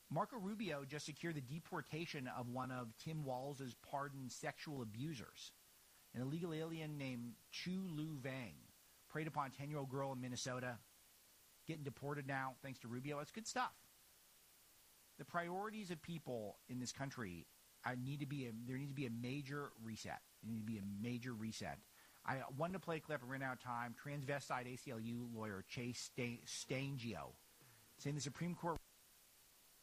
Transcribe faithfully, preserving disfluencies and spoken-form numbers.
Marco Rubio just secured the deportation of one of Tim Walz's pardoned sexual abusers, an illegal alien named Chu Lu Vang, preyed upon a ten-year-old girl in Minnesota, getting deported now thanks to Rubio. It's good stuff. The priorities of people in this country I need to be a, there needs to be a major reset. There needs to be a major reset. I wanted to play a clip and ran out of time. Transvestite A C L U lawyer Chase Stangio saying the Supreme Court